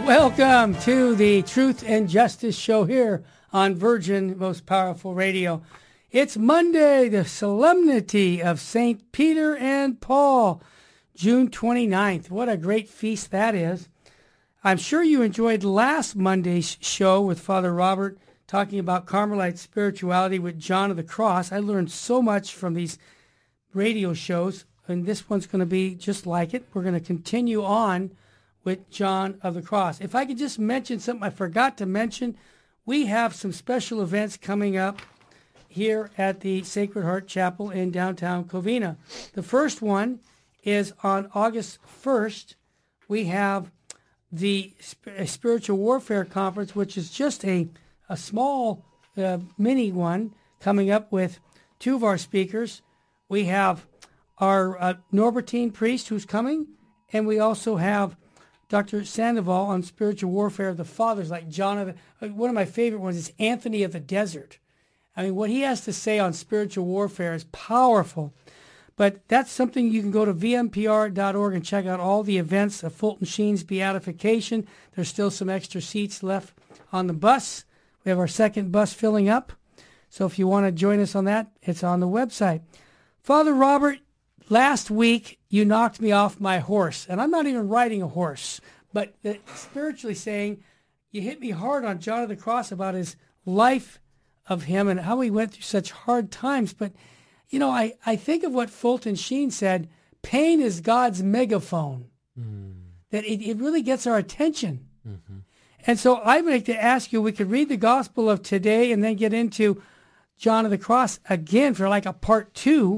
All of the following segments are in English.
Welcome to the Truth and Justice Show here on Virgin Most Powerful Radio. It's Monday, the Solemnity of St. Peter and Paul, June 29th. What a great feast that is. I'm sure you enjoyed last Monday's show with Father Robert talking about Carmelite spirituality with John of the Cross. I learned so much from these radio shows, and this one's going to be just like it. We're going to continue on with John of the Cross. If I could just mention something I forgot to mention, we have some special events coming up here at the Sacred Heart Chapel in downtown Covina. The first one is on August 1st. We have the Spiritual Warfare Conference, which is just a small mini one coming up with two of our speakers. We have our Norbertine priest who's coming, and we also have Dr. Sandoval on spiritual warfare of the fathers, like one of my favorite ones is Anthony of the Desert. I mean, what he has to say on spiritual warfare is powerful. But that's something you can go to vmpr.org and check out all the events of Fulton Sheen's beatification. There's still some extra seats left on the bus. We have our second bus filling up. So if you want to join us on that, it's on the website. Father Robert, last week you knocked me off my horse. And I'm not even riding a horse. But spiritually saying, you hit me hard on John of the Cross about his life of him and how he went through such hard times. But, you know, I think of what Fulton Sheen said, pain is God's megaphone, that it really gets our attention. Mm-hmm. And so I'd like to ask you, we could read the Gospel of today and then get into John of the Cross again for like a part two.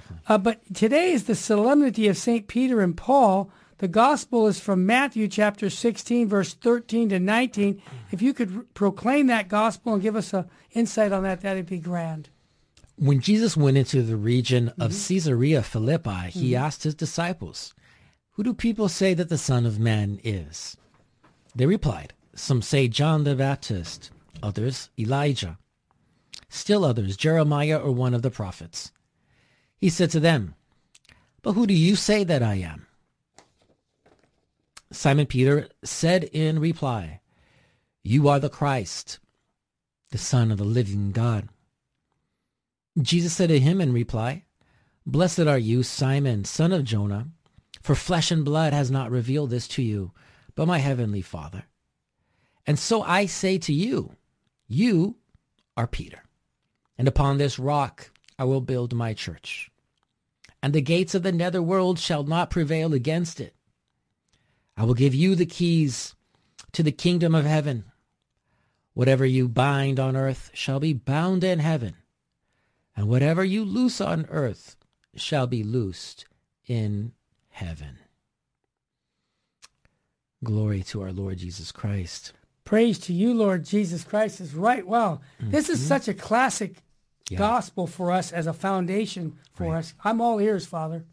But today is the Solemnity of St. Peter and Paul. The Gospel is from Matthew chapter 16, verse 13 to 19. If you could proclaim that Gospel and give us an insight on that, that'd be grand. When Jesus went into the region of Caesarea Philippi, he asked his disciples, "Who do people say that the Son of Man is?" They replied, "Some say John the Baptist, others Elijah, still others Jeremiah or one of the prophets." He said to them, "But who do you say that I am?" Simon Peter said in reply, "You are the Christ, the Son of the living God." Jesus said to him in reply, "Blessed are you, Simon, son of Jonah, for flesh and blood has not revealed this to you, but my heavenly Father. And so I say to you, you are Peter, and upon this rock I will build my church, and the gates of the netherworld shall not prevail against it. I will give you the keys to the kingdom of heaven. Whatever you bind on earth shall be bound in heaven, and whatever you loose on earth shall be loosed in heaven." Glory to our Lord Jesus Christ. Praise to you, Lord Jesus Christ is right. Wow. This is such a classic gospel for us as a foundation for us. I'm all ears, Father.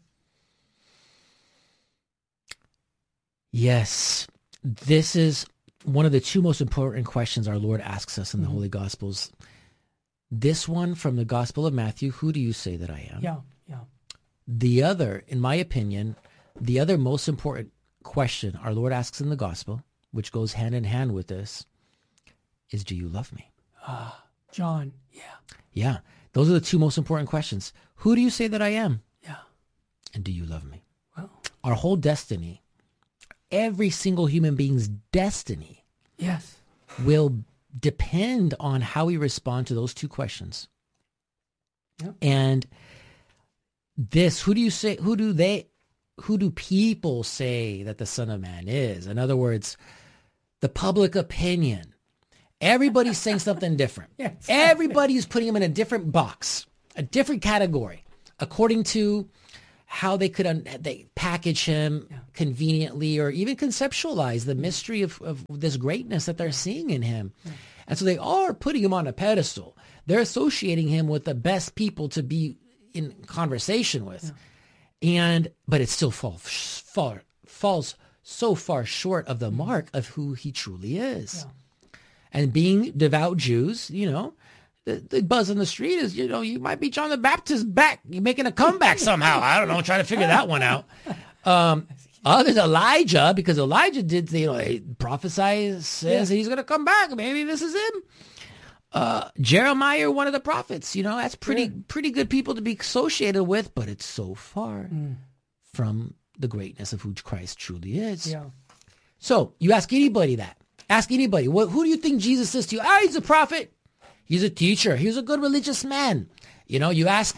Yes, this is one of the two most important questions our Lord asks us in the Holy Gospels. This one from the Gospel of Matthew, who do you say that I am? Yeah. The other, in my opinion, the other most important question our Lord asks in the Gospel, which goes hand in hand with this, is, do you love me? John, Yeah, those are the two most important questions. Who do you say that I am? Yeah. And do you love me? Well, our whole destiny, every single human being's destiny, yes, will depend on how we respond to those two questions. Yep. And this, who do people say that the Son of Man is? In other words, the public opinion. Everybody's saying something different. Yes. Everybody's putting him in a different box, a different category, according to how they package him conveniently or even conceptualize the mystery of this greatness that they're seeing in him. Yeah. And so they are putting him on a pedestal. They're associating him with the best people to be in conversation with. Yeah. But it still falls so far short of the mark of who he truly is. Yeah. And being devout Jews, the buzz on the street is, you might be John the Baptist back. You're making a comeback somehow. I don't know. Trying to figure that one out. There's Elijah, because Elijah did, prophesy, says he's going to come back. Maybe this is him. Jeremiah, one of the prophets, that's pretty good people to be associated with, but it's so far from the greatness of who Christ truly is. Yeah. So you ask anybody that. Ask anybody, who do you think Jesus is to you? He's a prophet. He's a teacher. He's a good religious man. You ask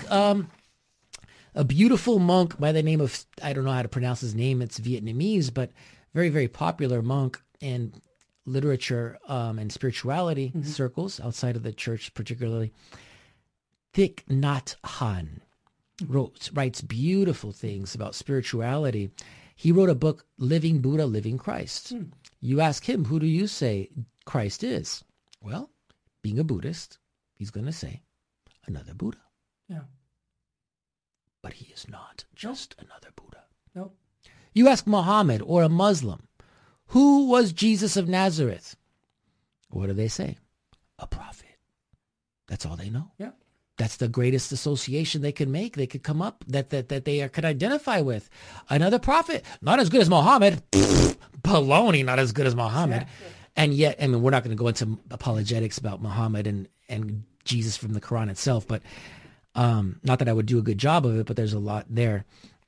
a beautiful monk by the name of, I don't know how to pronounce his name. It's Vietnamese, but very, very popular monk in literature and spirituality circles outside of the church, particularly. Thich Nhat Hanh writes beautiful things about spirituality. He wrote a book, Living Buddha, Living Christ. You ask him, who do you say Christ is? Well, being a Buddhist, he's going to say another Buddha. Yeah. But he is not just another Buddha. Nope. You ask Muhammad or a Muslim, who was Jesus of Nazareth? What do they say? A prophet. That's all they know. Yeah. That's the greatest association they can make. They could come up that they could identify with. Another prophet, not as good as Muhammad. Baloney, not as good as Muhammad. Exactly. And yet, we're not going to go into apologetics about Muhammad and Jesus from the Quran itself, but not that I would do a good job of it, but there's a lot there.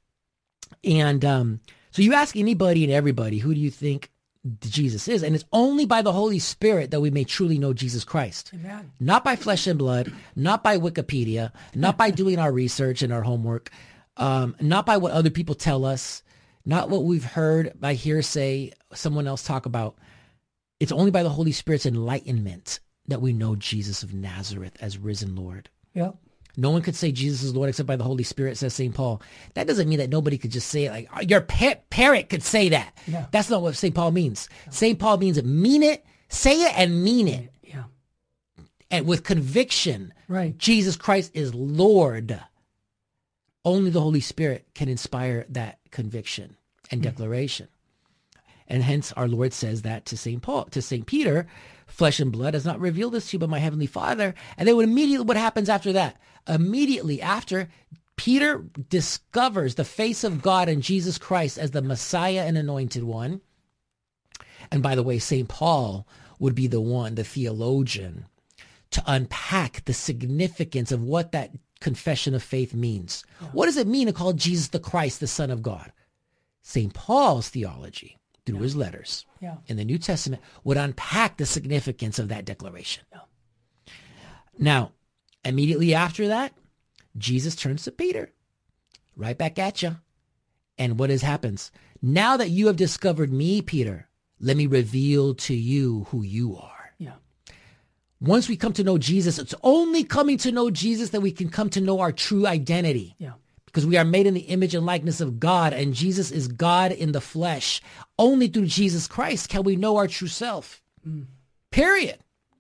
And so you ask anybody and everybody, who do you think Jesus is? And it's only by the Holy Spirit that we may truly know Jesus Christ. Amen. Not by flesh and blood, not by Wikipedia, not by doing our research and our homework, not by what other people tell us, not what we've heard by hearsay, someone else talk about. It's only by the Holy Spirit's enlightenment that we know Jesus of Nazareth as risen Lord. Yeah. No one could say Jesus is Lord except by the Holy Spirit, says St. Paul. That doesn't mean that nobody could just say it like, your parrot could say that. Yeah. That's not what St. Paul means. No. St. Paul means mean it, say it, and mean it. Yeah. And with conviction, right. Jesus Christ is Lord. Only the Holy Spirit can inspire that conviction and declaration. And hence our Lord says that to St. Peter, flesh and blood has not revealed this to you, but my heavenly Father. And then what happens after that? Immediately after, Peter discovers the face of God and Jesus Christ as the Messiah and anointed one. And by the way, St. Paul would be the theologian, to unpack the significance of what that confession of faith means. Yeah. What does it mean to call Jesus the Christ, the Son of God? St. Paul's theology, through his letters in the New Testament, would unpack the significance of that declaration. Yeah. Now, immediately after that, Jesus turns to Peter, right back at you. And what happens? Now that you have discovered me, Peter, let me reveal to you who you are. Yeah. Once we come to know Jesus, it's only coming to know Jesus that we can come to know our true identity. Yeah. Because we are made in the image and likeness of God, and Jesus is God in the flesh. Only through Jesus Christ can we know our true self. Period.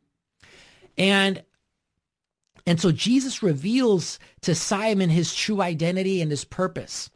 And so Jesus reveals to Simon his true identity and his purpose.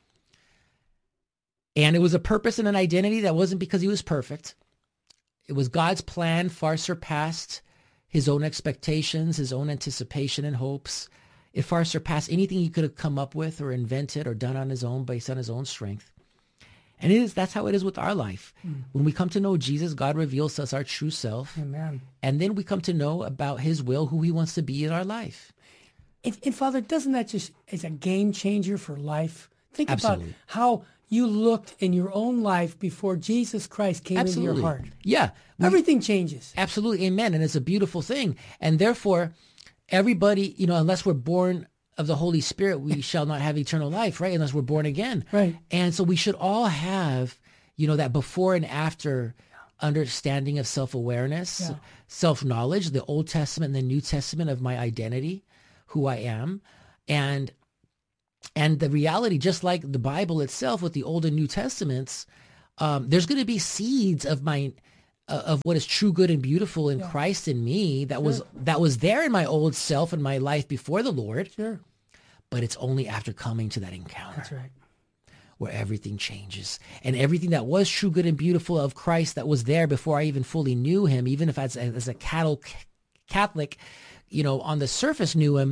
And it was a purpose and an identity that wasn't because he was perfect. It was God's plan, far surpassed his own expectations, his own anticipation and hopes. It far surpassed anything he could have come up with or invented or done on his own, based on his own strength. And that's how it is with our life. When we come to know Jesus, God reveals to us our true self. Amen. And then we come to know about his will, who he wants to be in our life. And Father, doesn't that just, is a game changer for life? Think Absolutely. about how you looked in your own life before Jesus Christ came into your heart. Yeah. Everything changes. Absolutely. Amen. And it's a beautiful thing. And therefore, everybody, unless we're born of the Holy Spirit, we shall not have eternal life, right? Unless we're born again. Right. And so we should all have, that before and after understanding of self-awareness, self-knowledge, the Old Testament and the New Testament of my identity, who I am. And the reality, just like the Bible itself with the Old and New Testaments, there's going to be seeds of of what is true, good, and beautiful in Christ in me that was there in my old self and my life before the Lord. Sure. But it's only after coming to that encounter. That's right. Where everything changes. And everything that was true, good, and beautiful of Christ that was there before I even fully knew him, even if as a Catholic, on the surface knew him,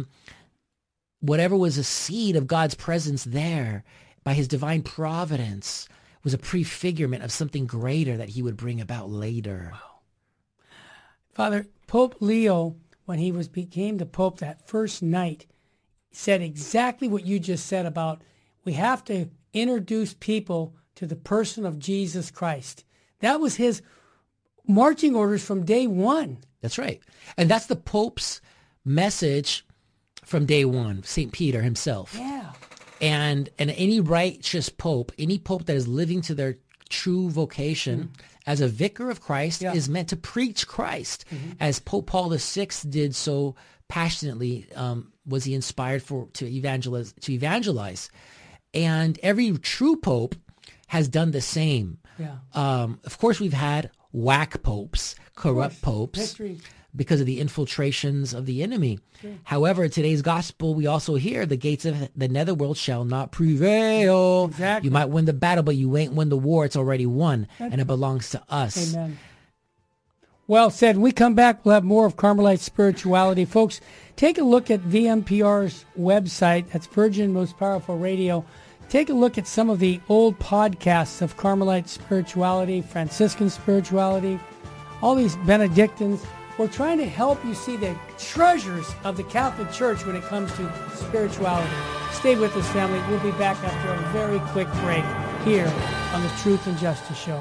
whatever was a seed of God's presence there by his divine providence was a prefigurement of something greater that he would bring about later. Wow. Father, Pope Leo, when he became the Pope that first night, said exactly what you just said about we have to introduce people to the person of Jesus Christ. That was his marching orders from day one. That's right. And that's the Pope's message from day one, St. Peter himself. Yeah. And any righteous pope, any pope that is living to their true vocation as a vicar of Christ is meant to preach Christ. As Pope Paul VI did so passionately, was he inspired to evangelize. And every true pope has done the same. Yeah. Of course, we've had whack popes, corrupt popes. History. Because of the infiltrations of the enemy. Sure. However, in today's gospel, we also hear the gates of the netherworld shall not prevail. Exactly. You might win the battle, but you ain't win the war. It's already won, and it belongs to us. Amen. Well said. When we come back, we'll have more of Carmelite spirituality. Folks, take a look at VMPR's website. That's Virgin Most Powerful Radio. Take a look at some of the old podcasts of Carmelite spirituality, Franciscan spirituality, all these Benedictines. We're trying to help you see the treasures of the Catholic Church when it comes to spirituality. Stay with us, family. We'll be back after a very quick break here on the Truth and Justice Show.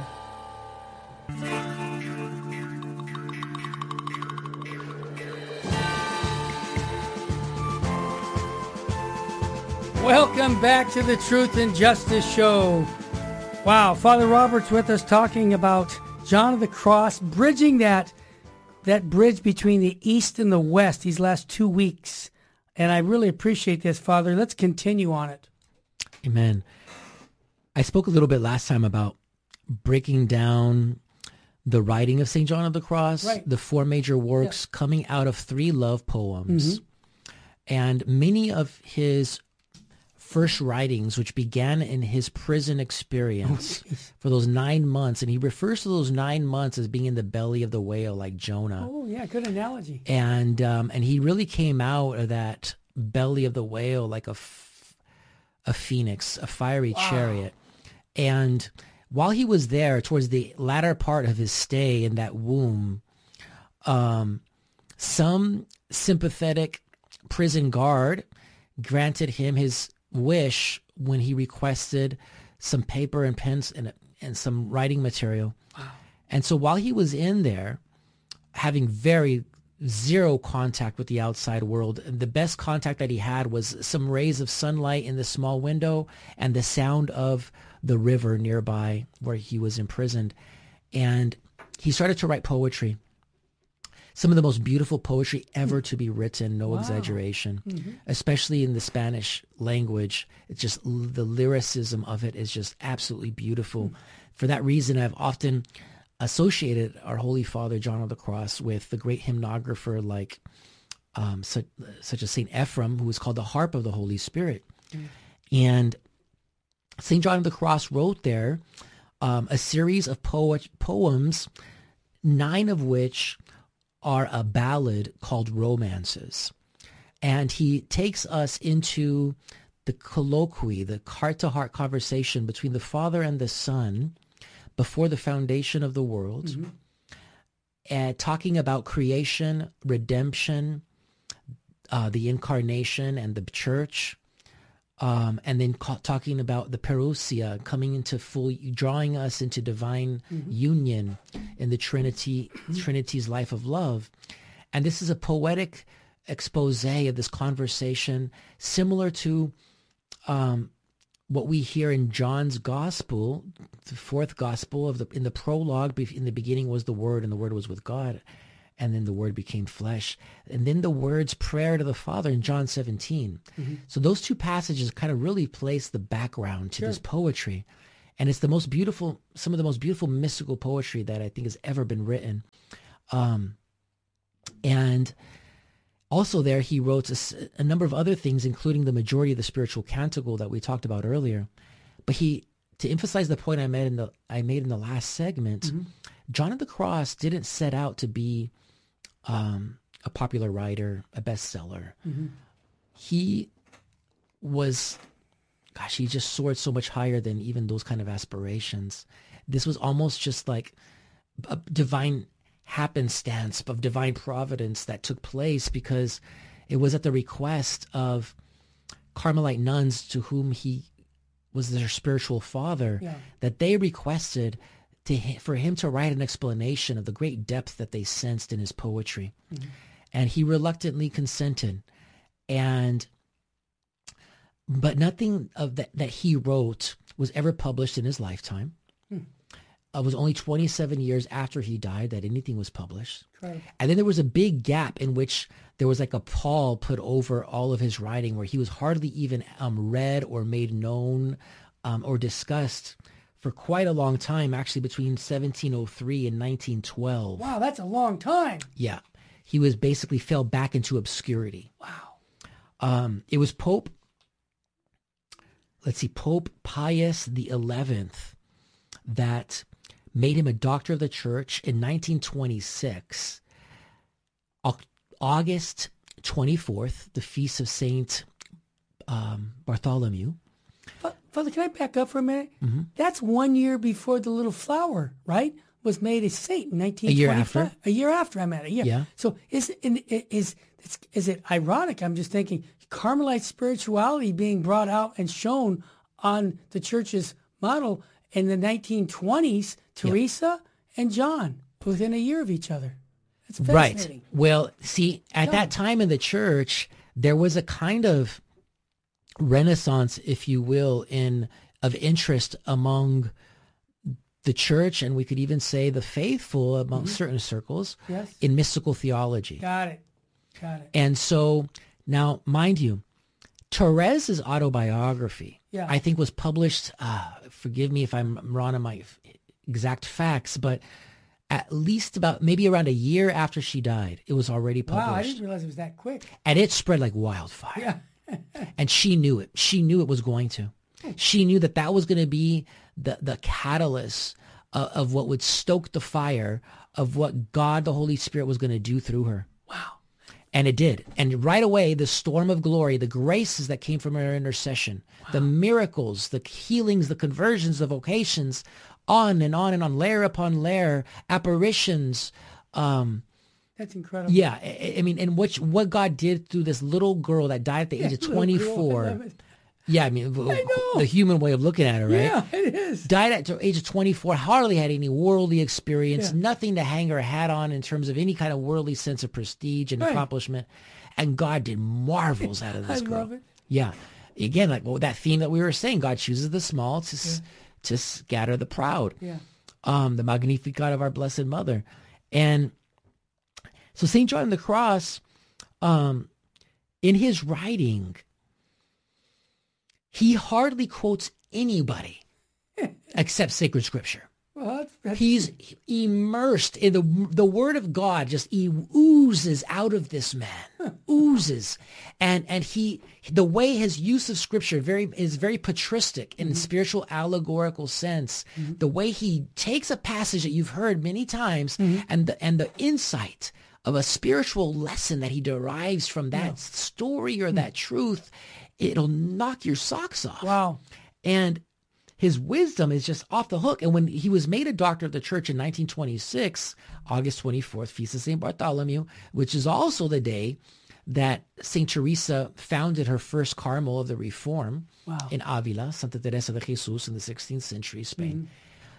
Welcome back to the Truth and Justice Show. Wow, Father Robert's with us talking about John of the Cross, bridging that bridge between the East and the West these last 2 weeks. And I really appreciate this, Father. Let's continue on it. Amen. I spoke a little bit last time about breaking down the writing of St. John of the Cross, the 4 major works coming out of 3 love poems. And many of his first writings, which began in his prison experience for those 9 months. And he refers to those 9 months as being in the belly of the whale, like Jonah. Oh, yeah, good analogy. And he really came out of that belly of the whale like a phoenix, a fiery chariot. And while he was there, towards the latter part of his stay in that womb, some sympathetic prison guard granted him his wish when he requested some paper and pens and some writing material. Wow. And so while he was in there, having zero contact with the outside world, the best contact that he had was some rays of sunlight in the small window and the sound of the river nearby where he was imprisoned. And he started to write poetry. Some of the most beautiful poetry ever to be written, no exaggeration, especially in the Spanish language. It's just the lyricism of it is just absolutely beautiful. For that reason, I've often associated our Holy Father, John of the Cross, with the great hymnographer like such as St. Ephrem, who was called the harp of the Holy Spirit. And St. John of the Cross wrote there a series of poems, 9 of which are a ballad called Romances. And he takes us into the colloquy, the heart-to-heart conversation between the Father and the Son before the foundation of the world, and talking about creation, redemption, the incarnation and the church, and then talking about the parousia, coming into drawing us into divine union in the Trinity's life of love. And this is a poetic expose of this conversation, similar to what we hear in John's Gospel, the 4th Gospel in the prologue. In the beginning was the Word, and the Word was with God, and then the Word became flesh. And then the words prayer to the Father in John 17. So those 2 passages kind of really place the background to this poetry. And it's some of the most beautiful mystical poetry that I think has ever been written. And also there he wrote a number of other things, including the majority of the spiritual canticle that we talked about earlier. But to emphasize the point I made in the last segment, John of the Cross didn't set out to be a popular writer, a bestseller. He was gosh, he just soared so much higher than even those kind of aspirations. This was almost just like a divine happenstance of divine providence that took place, because it was at the request of Carmelite nuns to whom he was their spiritual father, that they requested for him to write an explanation of the great depth that they sensed in his poetry. Mm-hmm. And he reluctantly consented. But nothing of that he wrote was ever published in his lifetime. It was only 27 years after he died that anything was published. Okay. And then there was a big gap in which there was like a pall put over all of his writing, where he was hardly even read or made known or discussed for quite a long time, actually between 1703 and 1912. Wow, that's a long time. Yeah. He was basically fell back into obscurity. Wow. It was Pope Pius XI that made him a doctor of the church in 1926, August 24th, the feast of Saint Bartholomew. Father, can I back up for a minute? Mm-hmm. That's 1 year before the little flower, right, was made a saint in 1925. A year after. A year after, I'm at it. Yeah. So is it ironic? I'm just thinking Carmelite spirituality being brought out and shown on the church's model in the 1920s, Teresa and John, within a year of each other. That's fascinating. Right. Well, see, at that time in the church, there was a kind of renaissance, if you will, of interest among the church, and we could even say the faithful among certain circles, in mystical theology. Got it. And so now, mind you, Therese's autobiography, I think, was published, forgive me if I'm wrong on my exact facts, but at least maybe around a year after she died, it was already published. Wow, I didn't realize it was that quick. And it spread like wildfire. Yeah. And she knew it. She knew it was going to. She knew that was going to be the catalyst of what would stoke the fire of what God, the Holy Spirit, was going to do through her. Wow. And it did. And right away, the storm of glory, the graces that came from her intercession, the miracles, the healings, the conversions, the vocations, on and on and on, layer upon layer, apparitions. That's incredible. Yeah. I mean, and what God did through this little girl that died at the age of 24. Yeah, I mean, the human way of looking at it, right? Yeah, it is. Died at the age of 24, hardly had any worldly experience, nothing to hang her hat on in terms of any kind of worldly sense of prestige and accomplishment. And God did marvels out of this girl. I love it. Yeah. Again, like that theme that we were saying, God chooses the small to scatter the proud. Yeah. The Magnificat of our Blessed Mother. And so St. John of the Cross, in his writing, he hardly quotes anybody except sacred scripture. Well, He's immersed in the word of God. Just oozes out of this man, oozes, and the way his use of scripture is very patristic in spiritual allegorical sense. The way he takes a passage that you've heard many times and the insight of a spiritual lesson that he derives from that story or that truth, it'll knock your socks off. Wow. And his wisdom is just off the hook. And when he was made a doctor of the church in 1926, August 24th, Feast of St. Bartholomew, which is also the day that St. Teresa founded her first Carmel of the Reform in Avila, Santa Teresa de Jesus, in the 16th century, Spain.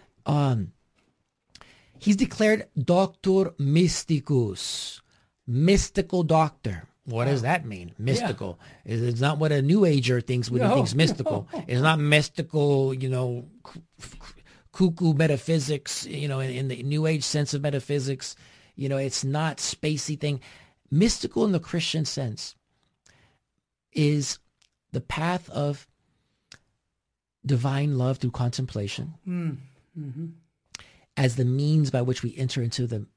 He's declared Doctor Mysticus, mystical doctor. What does that mean? Mystical. Yeah. It's not what a New Ager thinks when he thinks mystical. No. It's not mystical, cuckoo metaphysics, in the New Age sense of metaphysics. It's not spacey thing. Mystical in the Christian sense is the path of divine love through contemplation as the means by which we enter into the